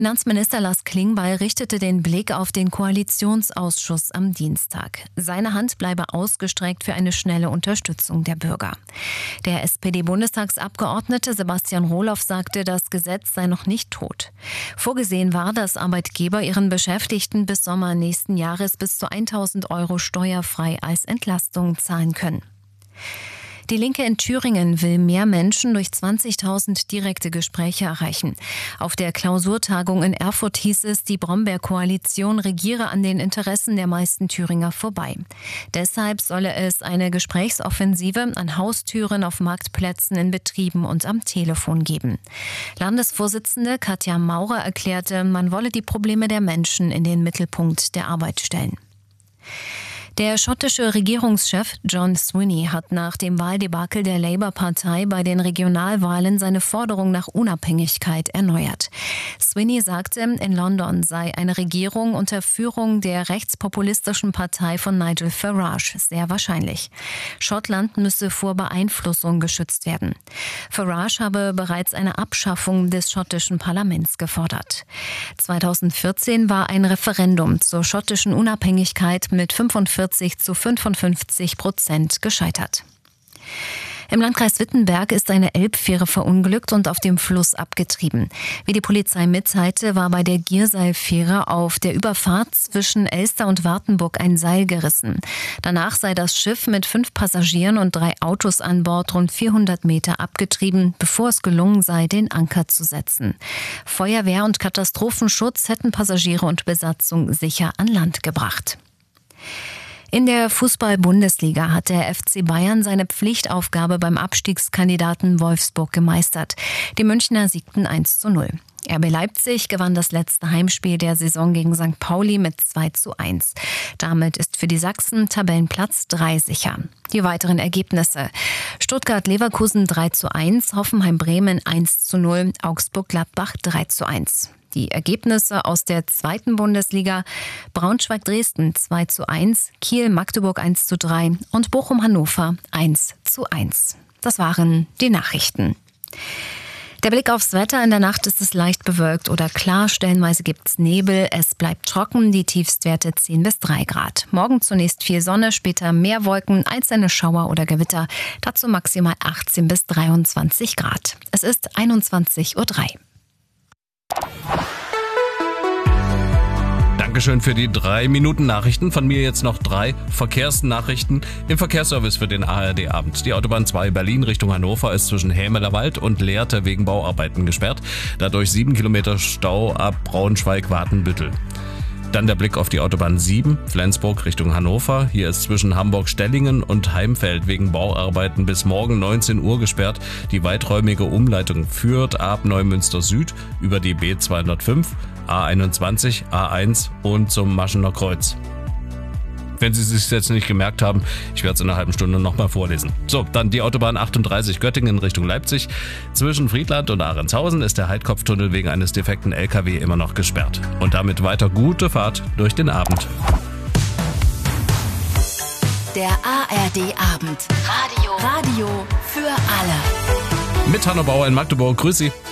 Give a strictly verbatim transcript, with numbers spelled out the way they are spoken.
Finanzminister Lars Klingbeil richtete den Blick auf den Koalitionsausschuss am Dienstag. Seine Hand bleibe ausgestreckt für eine schnelle Unterstützung der Bürger. Der S P D-Bundestagsabgeordnete Sebastian Rohloff sagte, das Gesetz sei noch nicht tot. Vorgesehen war, dass Arbeitgeber ihren Beschäftigten bis Sommer nächsten Jahres bis zu tausend Euro steuerfrei als Entlastung zahlen können. Die Linke in Thüringen will mehr Menschen durch zwanzigtausend direkte Gespräche erreichen. Auf der Klausurtagung in Erfurt hieß es, die Brombeer-Koalition regiere an den Interessen der meisten Thüringer vorbei. Deshalb solle es eine Gesprächsoffensive an Haustüren, auf Marktplätzen, in Betrieben und am Telefon geben. Landesvorsitzende Katja Maurer erklärte, man wolle die Probleme der Menschen in den Mittelpunkt der Arbeit stellen. Der schottische Regierungschef John Swinney hat nach dem Wahldebakel der Labour-Partei bei den Regionalwahlen seine Forderung nach Unabhängigkeit erneuert. Swinney sagte, in London sei eine Regierung unter Führung der rechtspopulistischen Partei von Nigel Farage sehr wahrscheinlich. Schottland müsse vor Beeinflussung geschützt werden. Farage habe bereits eine Abschaffung des schottischen Parlaments gefordert. zweitausendvierzehn war ein Referendum zur schottischen Unabhängigkeit mit fünfundvierzig zu fünfundfünfzig Prozent gescheitert. Im Landkreis Wittenberg ist eine Elbfähre verunglückt und auf dem Fluss abgetrieben. Wie die Polizei mitteilte, war bei der Gierseilfähre auf der Überfahrt zwischen Elster und Wartenburg ein Seil gerissen. Danach sei das Schiff mit fünf Passagieren und drei Autos an Bord rund vierhundert Meter abgetrieben, bevor es gelungen sei, den Anker zu setzen. Feuerwehr und Katastrophenschutz hätten Passagiere und Besatzung sicher an Land gebracht. In der Fußball-Bundesliga hat der F C Bayern seine Pflichtaufgabe beim Abstiegskandidaten Wolfsburg gemeistert. Die Münchner siegten eins zu null. R B Leipzig gewann das letzte Heimspiel der Saison gegen Sankt Pauli mit zwei zu eins. Damit ist für die Sachsen Tabellenplatz drei sicher. Die weiteren Ergebnisse: Stuttgart-Leverkusen drei zu eins, Hoffenheim-Bremen eins zu null, Augsburg-Gladbach drei zu eins. Die Ergebnisse aus der zweiten Bundesliga: Braunschweig-Dresden zwei zu eins, Kiel-Magdeburg eins zu drei und Bochum-Hannover eins zu eins. Das waren die Nachrichten. Der Blick aufs Wetter: In der Nacht ist es leicht bewölkt oder klar, stellenweise gibt's Nebel, es bleibt trocken, die Tiefstwerte zehn bis drei Grad. Morgen zunächst viel Sonne, später mehr Wolken, einzelne Schauer oder Gewitter, dazu maximal achtzehn bis dreiundzwanzig Grad. Es ist einundzwanzig Uhr drei. Dankeschön für die drei Minuten Nachrichten. Von mir jetzt noch drei Verkehrsnachrichten im Verkehrsservice für den A R D-Abend. Die Autobahn zwei Berlin Richtung Hannover ist zwischen Hämelerwald und Lehrte wegen Bauarbeiten gesperrt. Dadurch sieben Kilometer Stau ab Braunschweig-Watenbüttel. Dann der Blick auf die Autobahn sieben, Flensburg Richtung Hannover. Hier ist zwischen Hamburg-Stellingen und Heimfeld wegen Bauarbeiten bis morgen neunzehn Uhr gesperrt. Die weiträumige Umleitung führt ab Neumünster Süd über die B zweihundertfünf, A einundzwanzig, A eins und zum Maschener Kreuz. Wenn Sie es sich jetzt nicht gemerkt haben, ich werde es in einer halben Stunde nochmal vorlesen. So, dann die Autobahn achtunddreißig Göttingen Richtung Leipzig. Zwischen Friedland und Ahrendshausen ist der Heidkopftunnel wegen eines defekten L K W immer noch gesperrt. Und damit weiter gute Fahrt durch den Abend. Der A R D-Abend. Radio. Radio für alle. Mit Hanno Bauer in Magdeburg. Grüß Sie.